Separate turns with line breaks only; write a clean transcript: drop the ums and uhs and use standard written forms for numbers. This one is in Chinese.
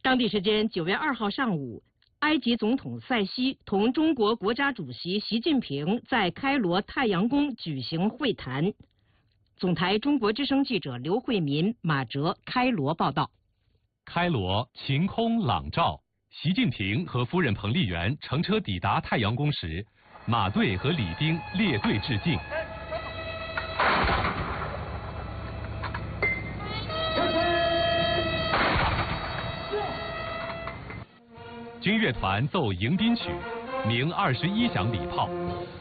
当地时间9月2号上午，埃及总统塞西同中国国家主席习近平在开罗太阳宫举行会谈。总台中国之声记者刘慧民、马哲开罗报道。
开罗晴空朗照，习近平和夫人彭丽媛乘车抵达太阳宫时，马队和礼兵列队致敬。军乐团奏迎宾曲，鸣21响礼炮，